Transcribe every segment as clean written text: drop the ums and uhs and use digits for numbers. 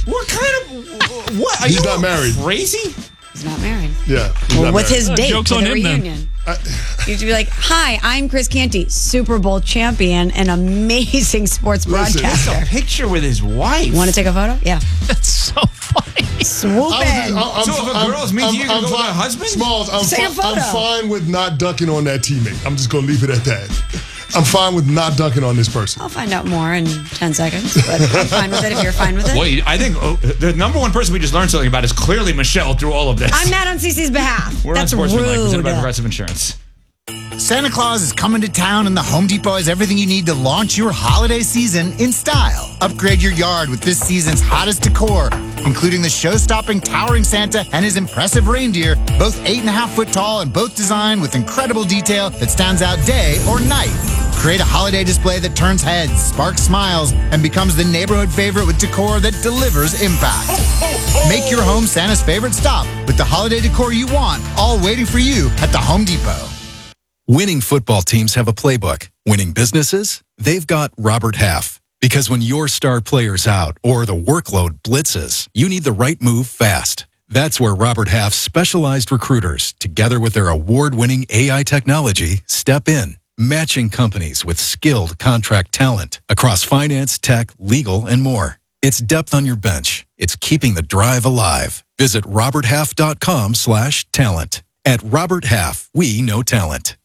What kind of... What? Are He's you not married. Crazy? He's not married. Yeah. Well, what's his date joke's for on the him, then. reunion? You should be like, hi, I'm Chris Canty, Super Bowl champion and amazing sports broadcaster. That's a picture with his wife. Want to take a photo? Yeah. That's so funny. Swoop in. So if a girl's mean to you, you can go with her husband? Smalls, Take a photo. I'm fine with not dunking on that teammate. I'm just going to leave it at that. I'm fine with not dunking on this person. I'll find out more in 10 seconds, but I'm fine with it if you're fine with it. Well, I think the number one person we just learned something about is clearly Michelle through all of this. I'm mad on CeCe's behalf. We're That's on Sportsmanlike, presented by rude. Progressive Insurance. Santa Claus is coming to town, and the Home Depot has everything you need to launch your holiday season in style. Upgrade your yard with this season's hottest decor, including the show-stopping towering Santa and his impressive reindeer, both 8.5 foot tall and both designed with incredible detail that stands out day or night. Create a holiday display that turns heads, sparks smiles, and becomes the neighborhood favorite with decor that delivers impact. Make your home Santa's favorite stop with the holiday decor you want, all waiting for you at the Home Depot. Winning football teams have a playbook. Winning businesses? They've got Robert Half. Because when your star player's out or the workload blitzes, you need the right move fast. That's where Robert Half's specialized recruiters, together with their award-winning AI technology, step in, matching companies with skilled contract talent across finance, tech, legal, and more. It's depth on your bench. It's keeping the drive alive. Visit roberthalf.com/talent. At Robert Half, we know talent.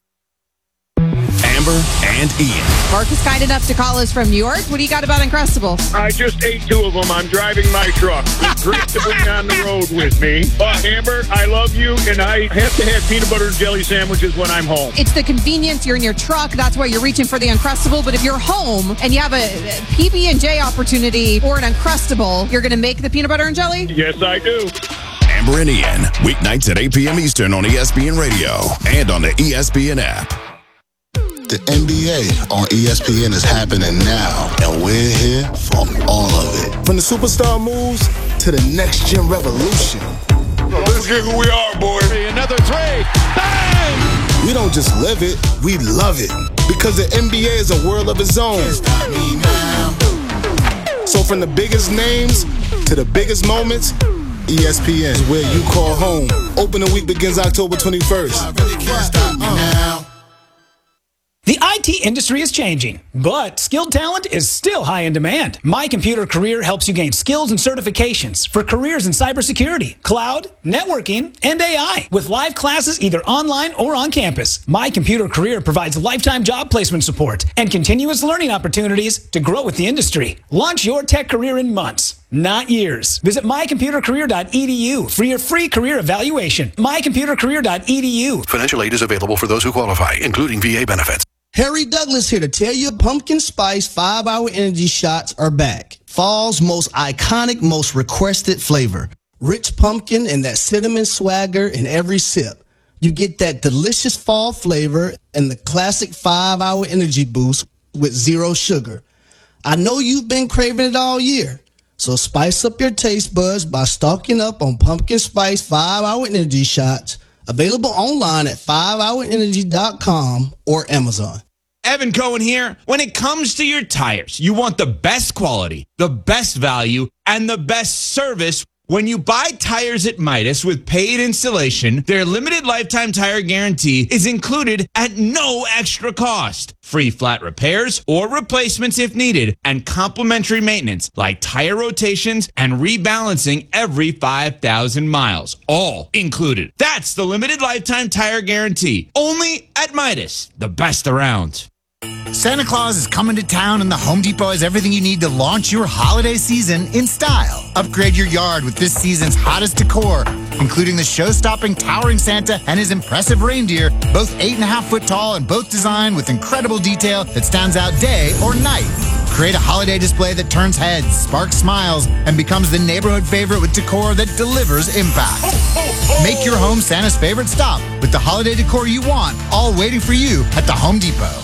Amber and Ian. Marcus kind enough to call us from New York. What do you got about Uncrustables? I just ate 2 of them. I'm driving my truck. It's great to bring on the road with me. Amber, I love you, and I have to have peanut butter and jelly sandwiches when I'm home. It's the convenience. You're in your truck. That's why you're reaching for the Uncrustable. But if you're home and you have a PB&J opportunity or an Uncrustable, you're going to make the peanut butter and jelly? Yes, I do. Amber and Ian, weeknights at 8 p.m. Eastern on ESPN Radio and on the ESPN app. The NBA on ESPN is happening now, and we're here for all of it. From the superstar moves to the next-gen revolution. Let's get who we are, boy. Another 3. Bang! We don't just live it, we love it. Because the NBA is a world of its own. So from the biggest names to the biggest moments, ESPN is where you call home. Opening week begins October 21st. I really can't stop me now. The IT industry is changing, but skilled talent is still high in demand. My Computer Career helps you gain skills and certifications for careers in cybersecurity, cloud, networking, and AI, with live classes either online or on campus. My Computer Career provides lifetime job placement support and continuous learning opportunities to grow with the industry. Launch your tech career in months, not years. Visit mycomputercareer.edu for your free career evaluation. mycomputercareer.edu. Financial aid is available for those who qualify, including VA benefits. Harry Douglas here to tell you pumpkin spice 5-hour energy shots are back. Fall's most iconic, most requested flavor. Rich pumpkin and that cinnamon swagger in every sip. You get that delicious fall flavor and the classic 5-hour energy boost with 0 sugar. I know you've been craving it all year. So spice up your taste buds by stocking up on pumpkin spice 5-hour energy shots. Available online at 5hourenergy.com or Amazon. Evan Cohen here. When it comes to your tires, you want the best quality, the best value, and the best service. When you buy tires at Midas with paid installation, their limited lifetime tire guarantee is included at no extra cost. Free flat repairs or replacements if needed, and complimentary maintenance like tire rotations and rebalancing every 5,000 miles. All included. That's the limited lifetime tire guarantee. Only at Midas, the best around. Santa Claus is coming to town, and the Home Depot has everything you need to launch your holiday season in style. Upgrade your yard with this season's hottest decor, including the show-stopping towering Santa and his impressive reindeer, both 8.5 foot tall and both designed with incredible detail that stands out day or night. Create a holiday display that turns heads, sparks smiles, and becomes the neighborhood favorite with decor that delivers impact. Make your home Santa's favorite stop with the holiday decor you want, all waiting for you at the Home Depot.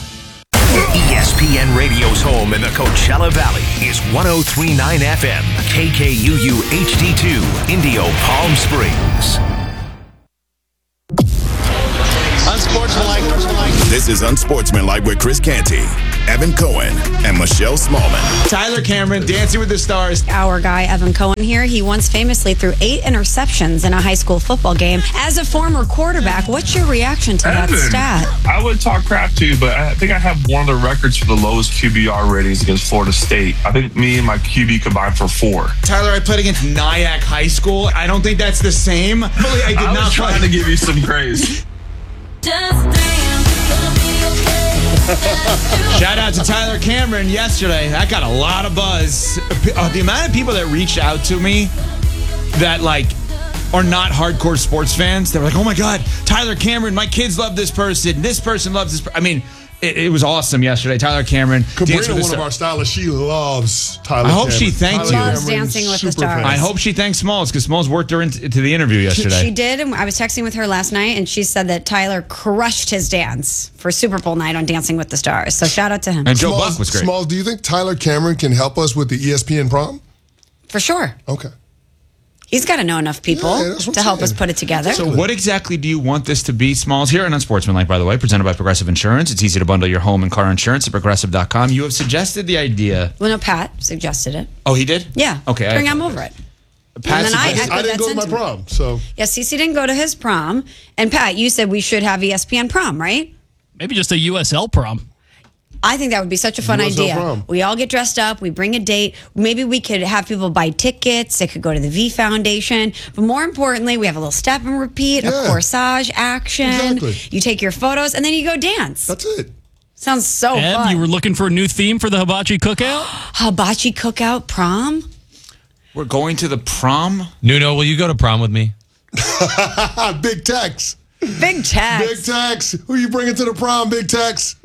ESPN Radio's home in the Coachella Valley is 103.9 FM, KKUU HD2, Indio, Palm Springs. Unsportsmanlike. This is Unsportsmanlike with Chris Canty Evan Cohen and Michelle Smallman. Tyler Cameron, Dancing with the Stars. Our guy, Evan Cohen here, he once famously threw 8 interceptions in a high school football game. As a former quarterback, what's your reaction to that stat? I would talk crap to you, but I think I have one of the records for the lowest QBR ratings against Florida State. I think me and my QB combined for 4. Tyler, I played against Nyack High School. I don't think that's the same. I was trying to give you some praise. Shout out to Tyler Cameron yesterday. That got a lot of buzz. The amount of people that reached out to me that are not hardcore sports fans. They were like, oh my God, Tyler Cameron, my kids love this person. This person loves this person. I mean, it was awesome yesterday. Tyler Cameron. Cabrina, one of our stylists, she loves Tyler I hope Cameron. she thanked you. Loves Dancing with the Stars. I hope she thanked Smalls because Smalls worked her into the interview yesterday. She did, and I was texting with her last night, and she said that Tyler crushed his dance for Super Bowl night on Dancing with the Stars. So shout out to him. And Joe Buck was great. Smalls, do you think Tyler Cameron can help us with the ESPN prom? For sure. Okay. He's got to know enough people to help us put it together. So what exactly do you want this to be, Smalls? Here on Unsportsmanlike, by the way, presented by Progressive Insurance. It's easy to bundle your home and car insurance at Progressive.com. You have suggested the idea. Well, no, Pat suggested it. Oh, he did? Yeah. Okay. Bring him over it. Pat, I didn't go to my prom, so. Yeah, Cece didn't go to his prom. And Pat, you said we should have ESPN prom, right? Maybe just a USL prom. I think that would be such a fun USL idea. prom. We all get dressed up. We bring a date. Maybe we could have people buy tickets. They could go to the V Foundation. But more importantly, we have a little step and repeat, a corsage action. Exactly. You take your photos, and then you go dance. That's it. Sounds so Ev, fun. you were looking for a new theme for the hibachi cookout? Hibachi cookout prom? We're going to the prom? Nuno, will you go to prom with me? Big Tex. Big Tex. Big Tex. Who you bringing to the prom, Big Tex?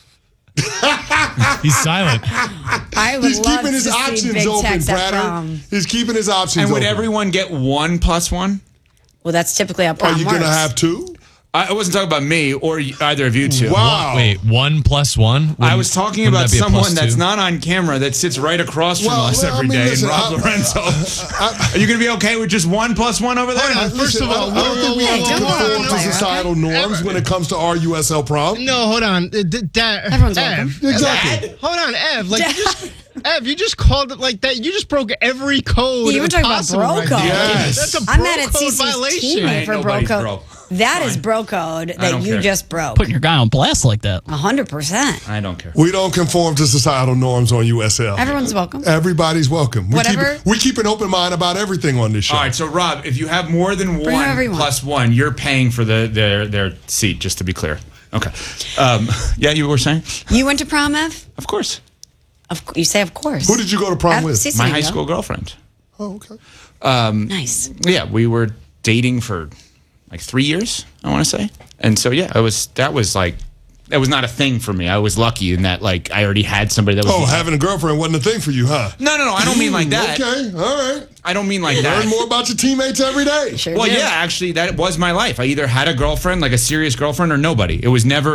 He's silent. I would He's love keeping his to see options Big open, Tex at Prater. prom. He's keeping his options And would open. everyone get 1 + 1? Well, that's typically how prom Are you works. going to have 2? I wasn't talking about me or either of you two. Wow. Wait, 1 + 1? I was talking Wouldn't about that be a someone +2? that's not on camera that sits right across from us every day. listen, and Rob Lorenzo. Are you going to be okay with just 1 + 1 over there? First of all, I don't think we have to conform to societal norms when it comes to our USL prom. No, hold on. Everyone's welcome. Exactly. Hold on, Ev. You just called it like that. You just broke every code. You were talking about bro right code. there. Yes. That's a bro I'm mad at code CC's violation. teammate for bro Nobody's code. broke. That is bro code I that don't you care. just broke. Putting your guy on blast like that. 100%. I don't care. We don't conform to societal norms on USL. Everyone's welcome. Everybody's welcome. Whatever. We keep an open mind about everything on this show. All right, so Rob, if you have more than Bring 1 everyone. + 1, you're paying for their seat, just to be clear. Okay. Yeah, you were saying? You went to prom, Ev? Of course. You say of course. Who did you go to prom with? Cece My didn't high go. school girlfriend. Oh, okay. Nice. Yeah, we were dating for like 3 years, I want to say. And so, yeah, that was not a thing for me. I was lucky in that, I already had somebody that was. Oh, having a girlfriend wasn't a thing for you, huh? No, I don't mean like that. Okay, all right. I don't mean like that. Learn more about your teammates every day. Sure Well, do. yeah, actually, that was my life. I either had a girlfriend, like a serious girlfriend, or nobody. It was never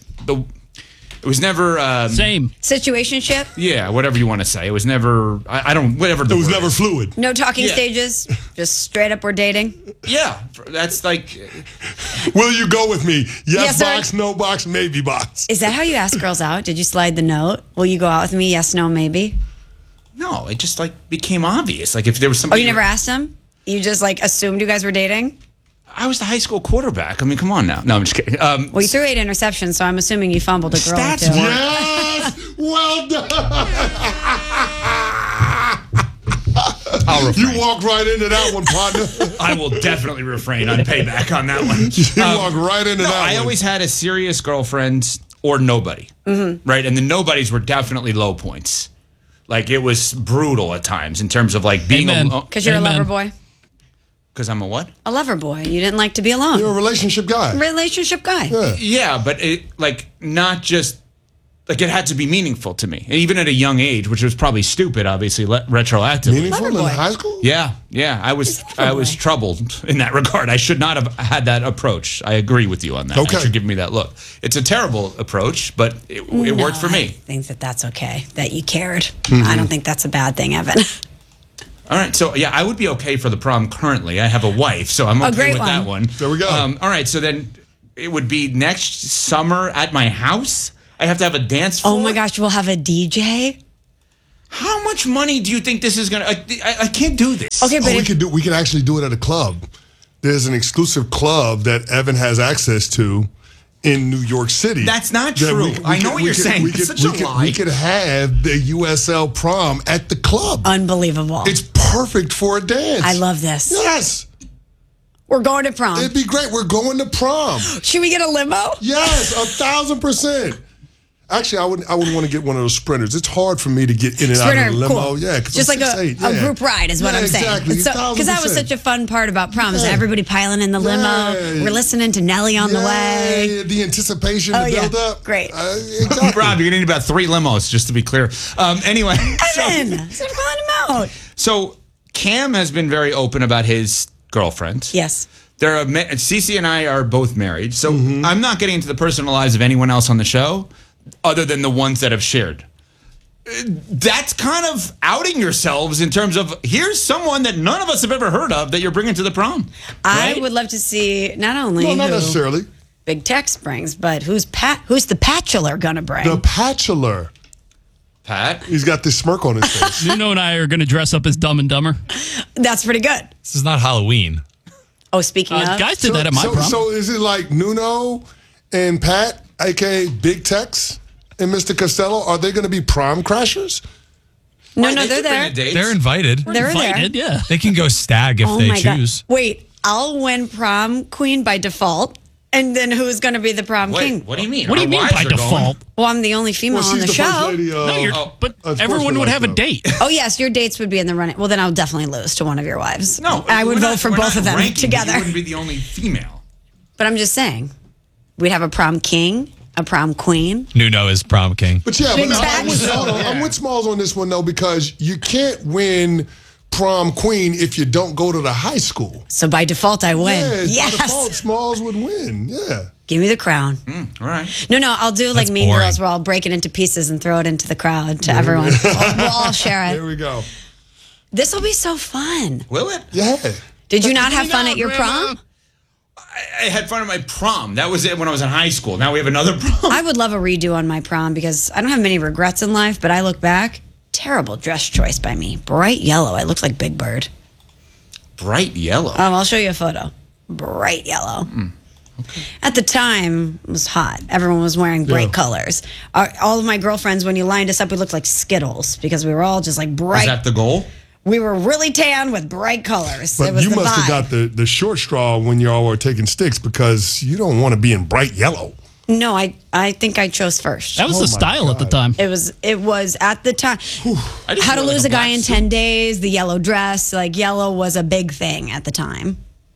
It was never Same. Situationship? Yeah, whatever you want to say. It was never. I don't. Whatever. It was never fluid. No talking Yeah. stages? Just straight up we're dating? Yeah, that's like. Will you go with me? Yes, Yes, box, sir. no box, maybe box. Is that how you ask girls out? Did you slide the note? Will you go out with me? Yes, no, maybe? No, it just became obvious. Like if there was Oh, somebody. you never asked him? You just assumed you guys were dating? I was the high school quarterback. I mean, come on now. No, I'm just kidding. Well, you threw 8 interceptions, so I'm assuming you fumbled a girl or Stats two. Yes! Well done! I'll refrain. You walked right into that one, partner. I will definitely refrain on payback on that one. You walked right into that I one. always had a serious girlfriend or nobody, right? And the nobodies were definitely low points. Like it was brutal at times in terms of being Amen. alone. Because you're a lover boy? Because I'm a what? A lover boy. You didn't like to be alone. You're a relationship guy. Relationship guy. Yeah, but it not just it had to be meaningful to me, even at a young age, which was probably stupid, obviously retroactively. Meaningful in high school? Yeah. I was troubled in that regard. I should not have had that approach. I agree with you on that. Okay. You should give me that look. It's a terrible approach, but it worked for me. I think that's okay, that you cared. Mm-hmm. I don't think that's a bad thing, Evan. All right, so yeah, I would be okay for the prom currently. I have a wife, so I'm okay great with that one. There we go. All right, so then it would be next summer at my house. I have to have a dance floor. Oh my gosh, we'll have a DJ. How much money do you think this is going to... I can't do this. Okay, but we could actually do it at a club. There's an exclusive club that Evan has access to in New York City. That's not true. I know what you're saying. It's such a lie. We could have the USL prom at the club. Unbelievable. It's perfect for a dance. I love this. Yes. We're going to prom. It'd be great. We're going to prom. Should we get a limo? Yes, 1,000%. Actually, I wouldn't want to get one of those sprinters. It's hard for me to get in and out of the limo. Cool. Yeah, just like a group ride is what I'm saying. Exactly. Because that was such a fun part about proms. Everybody piling in the limo. We're listening to Nelly on the way. The anticipation, the build up. Great. Exactly. Rob, you're going to need about 3 limos, just to be clear. Anyway. Evan! So, calling him out. So Cam has been very open about his girlfriend. Yes. Cece and I are both married, so I'm not getting into the personal lives of anyone else on the show other than the ones that have shared. That's kind of outing yourselves in terms of here's someone that none of us have ever heard of that you're bringing to the prom. I would love to see not only not necessarily Big Tex brings, but who's the Patchular gonna bring? The Patchular. Pat? He's got this smirk on his face. Nuno and I are going to dress up as Dumb and Dumber. That's pretty good. This is not Halloween. Oh, speaking of, guys did that at my prom. So is it like Nuno and Pat, aka Big Tex and Mr. Costello? Are they going to be prom crashers? No, they're there. They're invited. They're invited, there. Yeah. They can go stag if they choose. God. Wait, I'll win prom queen by default. And then who's going to be the prom king? What do you mean? What do you mean by default? Well, I'm the only female on the show. But everyone would have a date. Oh, yes, your dates would be in the running. Well, then I'll definitely lose to one of your wives. No, I would vote for both of them together. You wouldn't be the only female. But I'm just saying, we'd have a prom king, a prom queen. Nuno is prom king. But yeah, I'm with Smalls on this one, though, because you can't win prom queen if you don't go to the high school. So by default, I win. By default, Smalls would win. Yeah. Give me the crown. All right. No, I'll do like Mean Girls where I'll break it into pieces and throw it into the crowd to everyone. We'll all share it. There we go. This will be so fun. Will it? Yeah. Did you not have fun at your prom? I had fun at my prom. That was it when I was in high school. Now we have another prom. I would love a redo on my prom because I don't have many regrets in life, but I look back, terrible dress choice by me. Bright yellow. I looked like Big Bird. Bright yellow? I'll show you a photo. Bright yellow. Okay. At the time, it was hot. Everyone was wearing bright colors. All of my girlfriends, when you lined us up, we looked like Skittles because we were all just like bright. Is that the goal? We were really tan with bright colors. But it was you the must vibe. have got the short straw when y'all were taking sticks because you don't want to be in bright yellow. No, I think I chose first. That was the style at the time. It was at the time. How to Lose a Guy in 10 Days, the yellow dress, like yellow was a big thing at the time.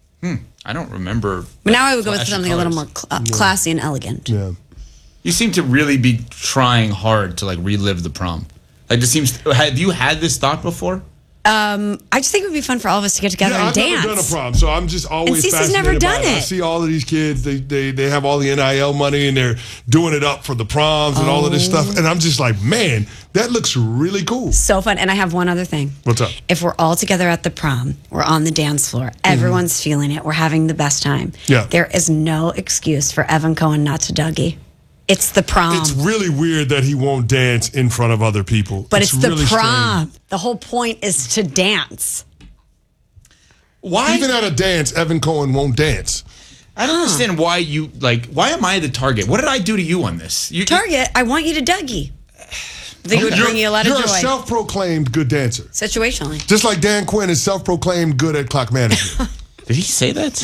I don't remember. But now I would go with something a little more classy and elegant. Yeah. You seem to really be trying hard to like relive the prom. Like this seems. Have you had this thought before? I just think it would be fun for all of us to get together and I've dance. never done a prom, so I'm just always And Cece's fascinated never done by it. I it. see all of these kids, they have all the NIL money and they're doing it up for the proms and all of this stuff. And I'm just like, man, that looks really cool. So fun. And I have one other thing. What's up? If we're all together at the prom, we're on the dance floor, everyone's feeling it, we're having the best time. Yeah. There is no excuse for Evan Cohen not to Dougie. It's the prom. It's really weird that he won't dance in front of other people. But it's the really prom. strange. The whole point is to dance. Why? Even at a dance, Evan Cohen won't dance. I don't understand why you like. Why am I the target? What did I do to you on this? Target, I want you to Dougie. I think it would bring you a lot of You're joy. a self-proclaimed good dancer. Situationally. Just like Dan Quinn is self-proclaimed good at clock management. Did he say that?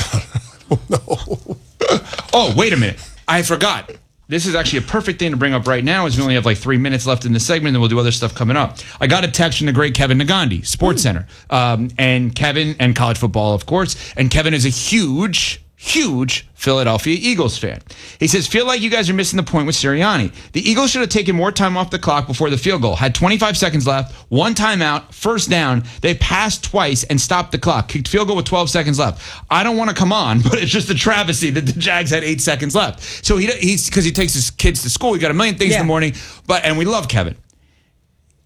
Oh, wait a minute. I forgot. This is actually a perfect thing to bring up right now as we only have like 3 minutes left in the segment, and then we'll do other stuff coming up. I got a text from the great Kevin Nagandi, Sports Center. And Kevin, and college football, of course. And Kevin is a huge Philadelphia Eagles fan. He says, feel like you guys are missing the point with Sirianni. The Eagles should have taken more time off the clock before the field goal. Had 25 seconds left, one timeout, first down. They passed twice and stopped the clock. Kicked field goal with 12 seconds left. I don't want to come on, but it's just a travesty that the Jags had 8 seconds left. So he's because he takes his kids to school. He got a million things in the morning. And we love Kevin.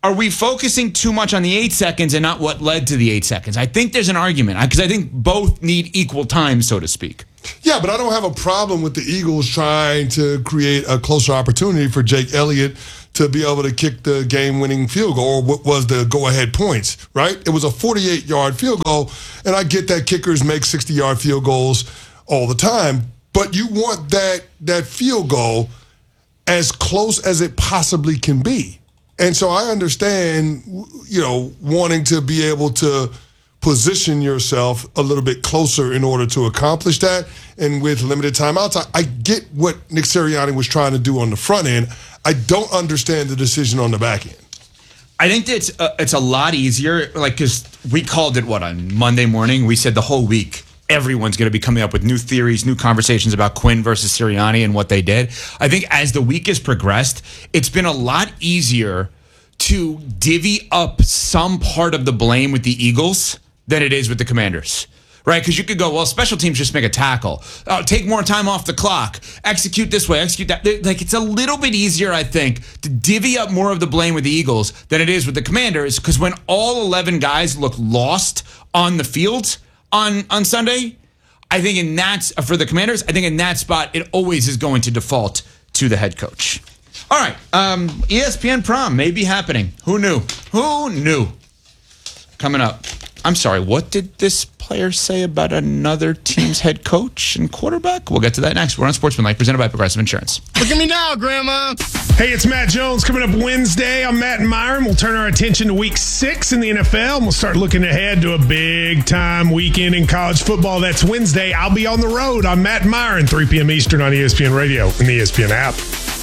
are we focusing too much on the 8 seconds and not what led to the 8 seconds? I think there's an argument because I think both need equal time, so to speak. Yeah, but I don't have a problem with the Eagles trying to create a closer opportunity for Jake Elliott to be able to kick the game-winning field goal, or what was the go-ahead points, right? It was a 48-yard field goal, and I get that kickers make 60-yard field goals all the time, but you want that field goal as close as it possibly can be. And so I understand, wanting to be able to position yourself a little bit closer in order to accomplish that. And with limited timeouts, I get what Nick Sirianni was trying to do on the front end. I don't understand the decision on the back end. I think that it's a lot easier, because we called it, on Monday morning? We said the whole week, everyone's going to be coming up with new theories, new conversations about Quinn versus Sirianni and what they did. I think as the week has progressed, it's been a lot easier to divvy up some part of the blame with the Eagles than it is with the Commanders, right? Because you could go, well, special teams just make a tackle. Take more time off the clock. Execute this way, execute that. It's a little bit easier, I think, to divvy up more of the blame with the Eagles than it is with the Commanders, because when all 11 guys look lost on the field on Sunday, I think for the Commanders, I think in that spot, it always is going to default to the head coach. All right, ESPN prom may be happening. Who knew? Who knew? Coming up. I'm sorry, what did this player say about another team's head coach and quarterback? We'll get to that next. We're on Sportsmanlike, presented by Progressive Insurance. Look at me now, Grandma. Hey, it's Matt Jones. Coming up Wednesday, I'm Matt and Myron. We'll turn our attention to Week 6 in the NFL, and we'll start looking ahead to a big-time weekend in college football. That's Wednesday. I'll be on the road. I'm Matt and Myron, 3 p.m. Eastern on ESPN Radio and the ESPN app.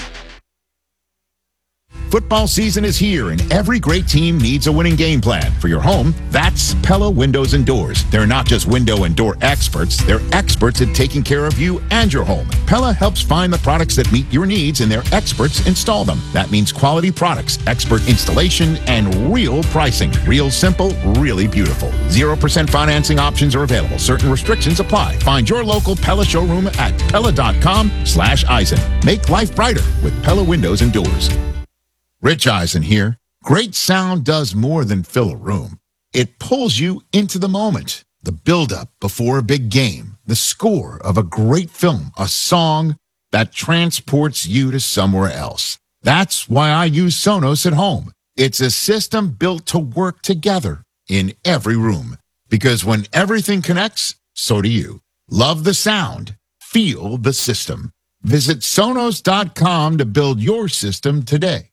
Football season is here, and every great team needs a winning game plan. For your home, that's Pella Windows and Doors. They're not just window and door experts, they're experts at taking care of you and your home. Pella helps find the products that meet your needs, and their experts install them. That means quality products, expert installation, and real pricing. Real simple, really beautiful. 0% financing options are available. Certain restrictions apply. Find your local Pella showroom at Pella.com/Eisen. Make life brighter with Pella Windows and Doors. Rich Eisen here. Great sound does more than fill a room. It pulls you into the moment. The build-up before a big game. The score of a great film. A song that transports you to somewhere else. That's why I use Sonos at home. It's a system built to work together in every room. Because when everything connects, so do you. Love the sound. Feel the system. Visit Sonos.com to build your system today.